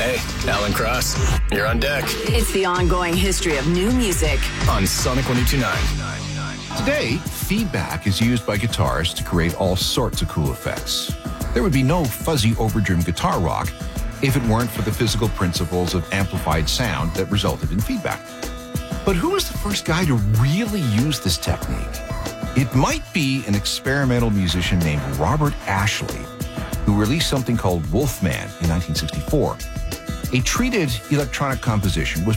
Hey, Alan Cross, you're on deck. It's the ongoing history of new music On Sonic 102.9. Today, feedback is used by guitarists to create all sorts of cool effects. There would be no fuzzy overdriven guitar rock if it weren't for the physical principles of amplified sound that resulted in feedback. But who was the first guy to really use this technique? It might be an experimental musician named Robert Ashley, who released something called Wolfman in 1964. A treated electronic composition was